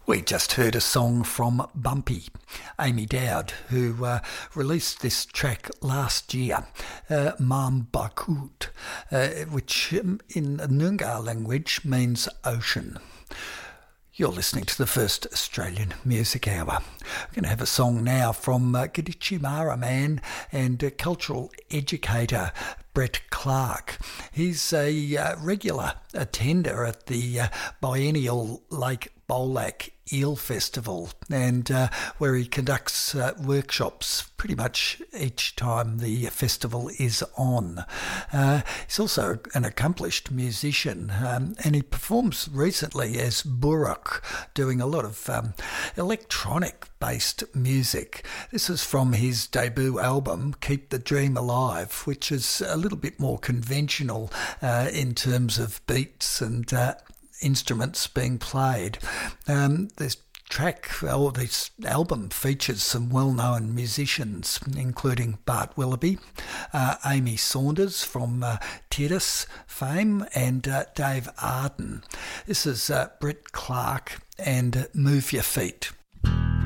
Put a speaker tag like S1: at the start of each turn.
S1: We just heard a song from Bumpy, Amy Dowd, who released this track last year, Mam Bakut, which in Noongar language means ocean. You're listening to the first Australian Music Hour. We're going to have a song now from Gadichi Mara man and cultural educator Brett Clark. He's a regular attender at the biennial Lake Bolac Eel Festival, and where he conducts workshops pretty much each time the festival is on. He's also an accomplished musician, and he performs recently as Buruk, doing a lot of electronic-based music. This is from his debut album, Keep the Dream Alive, which is a little bit more conventional in terms of beats and instruments being played. This album features some well-known musicians, including Bart Willoughby, Amy Saunders from Titus fame, and Dave Arden. This is Brett Clark and Move Your Feet.